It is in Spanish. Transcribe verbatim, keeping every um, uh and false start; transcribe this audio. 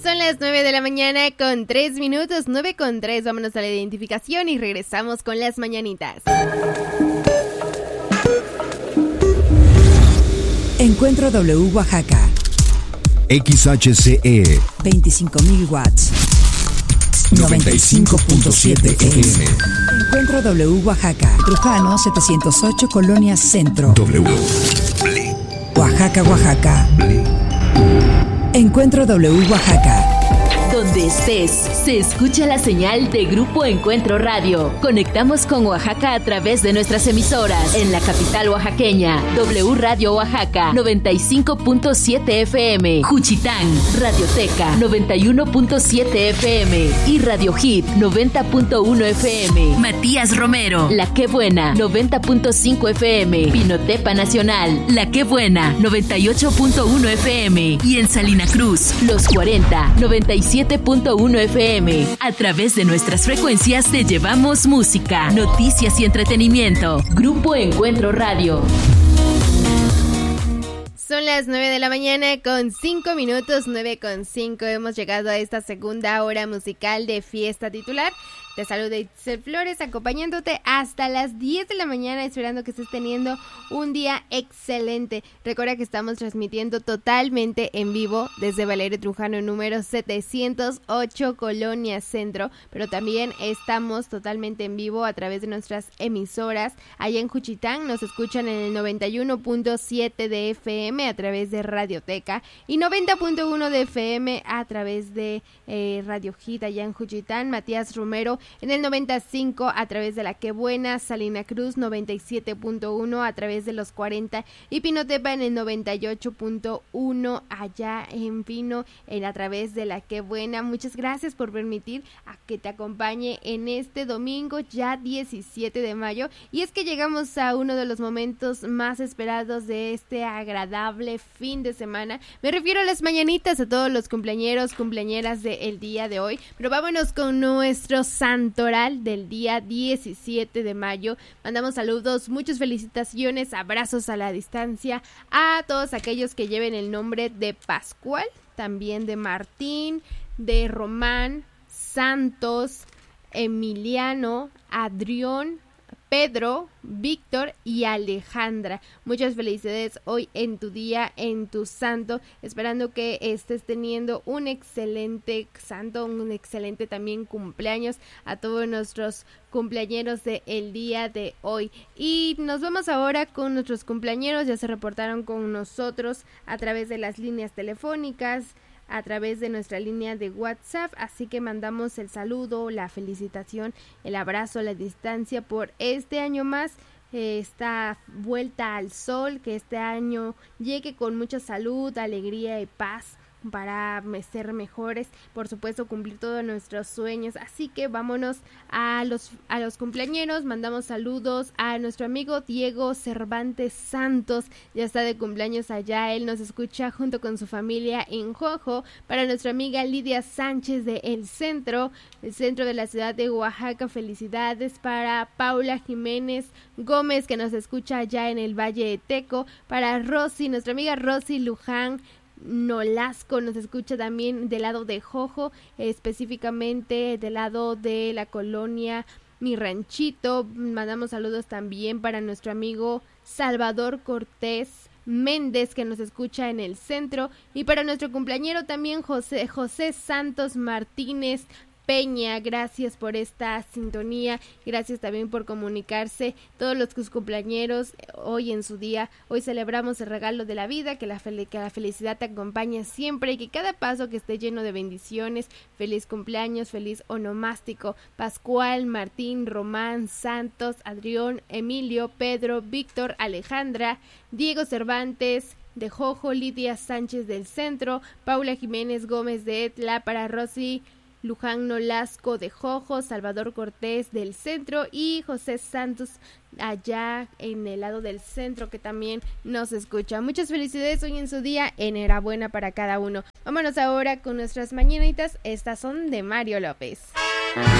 Son las nueve de la mañana con tres minutos, nueve con tres. Vámonos a la identificación y regresamos con las mañanitas. Encuentro W Oaxaca. X H C E veinticinco mil watts. noventa y cinco punto siete F M. Encuentro W Oaxaca. Trujano setecientos ocho, Colonia Centro. W. Oaxaca, Oaxaca. Encuentro W Oaxaca. Donde estés, se escucha la señal de Grupo Encuentro Radio. Conectamos con Oaxaca a través de nuestras emisoras. En la capital oaxaqueña, W Radio Oaxaca, noventa y cinco punto siete F M. Juchitán, Radioteca, noventa y uno punto siete F M. Y Radio Hit, noventa punto uno F M. Matías Romero, La Que Buena, noventa punto cinco F M. Pinotepa Nacional, La Que Buena, noventa y ocho punto uno F M. Y en Salina Cruz, Los cuarenta, noventa y siete punto uno F M. A través de nuestras frecuencias te llevamos música, noticias y entretenimiento. Grupo Encuentro Radio. Son las nueve de la mañana con cinco minutos, nueve con cinco. Hemos llegado a esta segunda hora musical de Fiesta Titular. Te saluda Itzel Flores, acompañándote hasta las diez de la mañana, esperando que estés teniendo un día excelente. Recuerda que estamos transmitiendo totalmente en vivo desde Valerio Trujano número setecientos ocho, Colonia Centro, pero también estamos totalmente en vivo a través de nuestras emisoras. Allá en Juchitán nos escuchan en el noventa y uno punto siete de F M a través de Radioteca y noventa punto uno de F M a través de eh, Radio Hit allá en Juchitán. Matías Romero en el noventa y cinco a través de La Que Buena, Salina Cruz noventa y siete punto uno a través de Los cuarenta y Pinotepa en el noventa y ocho punto uno allá en Pino en a través de La Que Buena. Muchas gracias por permitir a que te acompañe en este domingo ya diecisiete de mayo, y es que llegamos a uno de los momentos más esperados de este agradable fin de semana. Me refiero a las mañanitas, a todos los cumpleañeros, cumpleañeras del día de hoy, pero vámonos con nuestro santoral del día diecisiete de mayo. Mandamos saludos, muchas felicitaciones, abrazos a la distancia a todos aquellos que lleven el nombre de Pascual, también de Martín, de Román, Santos, Emiliano, Adrián, Pedro, Víctor y Alejandra. Muchas felicidades hoy en tu día, en tu santo, esperando que estés teniendo un excelente santo, un excelente también cumpleaños a todos nuestros cumpleañeros del día de hoy. Y nos vamos ahora con nuestros cumpleañeros, ya se reportaron con nosotros a través de las líneas telefónicas, a través de nuestra línea de WhatsApp, así que mandamos el saludo, la felicitación, el abrazo a la distancia por este año más, eh, esta vuelta al sol, que este año llegue con mucha salud, alegría y paz para ser mejores, por supuesto cumplir todos nuestros sueños. Así que vámonos a los a los cumpleañeros. Mandamos saludos a nuestro amigo Diego Cervantes Santos, ya está de cumpleaños allá, él nos escucha junto con su familia en Jojo. Para nuestra amiga Lidia Sánchez de El Centro, el centro de la ciudad de Oaxaca, felicidades. Para Paula Jiménez Gómez, que nos escucha allá en el Valle de Teco. Para Rosy, nuestra amiga Rosy Luján Nolasco, nos escucha también del lado de Jojo, específicamente del lado de la colonia Mi Ranchito. Mandamos saludos también para nuestro amigo Salvador Cortés Méndez, que nos escucha en El Centro, y para nuestro cumpleañero también José, José Santos Martínez Peña. Gracias por esta sintonía, gracias también por comunicarse. Todos los cumpleañeros hoy en su día, hoy celebramos el regalo de la vida, que la, fel- que la felicidad te acompañe siempre y que cada paso que esté lleno de bendiciones. Feliz cumpleaños, feliz onomástico. Pascual, Martín, Román, Santos, Adrián, Emilio, Pedro, Víctor, Alejandra, Diego Cervantes de Jojo, Lidia Sánchez del Centro, Paula Jiménez Gómez de Etla. Para Rosy Luján Nolasco de Jojo, Salvador Cortés del Centro y José Santos allá en el lado del centro, que también nos escucha. Muchas felicidades hoy en su día, enhorabuena para cada uno. Vámonos ahora con nuestras mañanitas, estas son de Mario López.